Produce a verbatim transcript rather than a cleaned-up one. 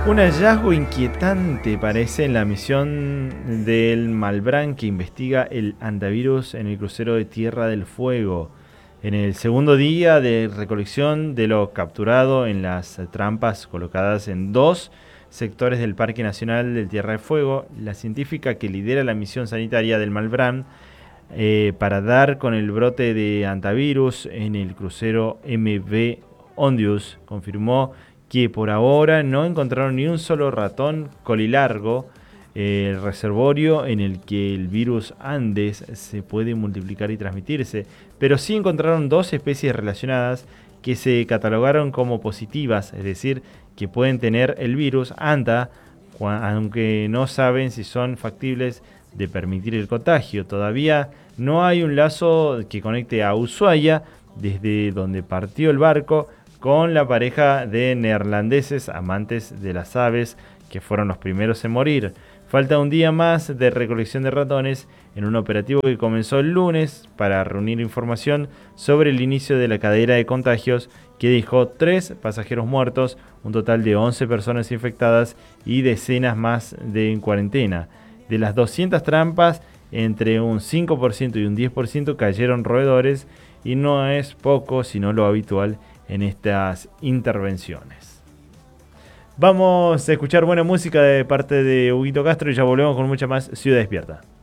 Un hallazgo inquietante parece en la misión del Malbrán que investiga el antivirus en el crucero de Tierra del Fuego. En el segundo día de recolección de lo capturado en las trampas colocadas en dos sectores del Parque Nacional del Tierra del Fuego, la científica que lidera la misión sanitaria del Malbrán eh, para dar con el brote de antivirus en el crucero M V Ondius confirmó que por ahora no encontraron ni un solo ratón colilargo, eh, el reservorio en el que el virus Andes se puede multiplicar y transmitirse, pero sí encontraron dos especies relacionadas que se catalogaron como positivas, es decir, que pueden tener el virus Anta, aunque no saben si son factibles de permitir el contagio. Todavía no hay un lazo que conecte a Ushuaia, desde donde partió el barco, con la pareja de neerlandeses amantes de las aves que fueron los primeros en morir. Falta un día más de recolección de ratones en un operativo que comenzó el lunes para reunir información sobre el inicio de la cadena de contagios que dejó tres pasajeros muertos, un total de once personas infectadas y decenas más de en cuarentena. De las doscientas trampas, entre un cinco por ciento y un diez por ciento cayeron roedores, y no es poco sino lo habitual en estas intervenciones. Vamos a escuchar buena música de parte de Huguito Castro y ya volvemos con mucha más Ciudad Despierta.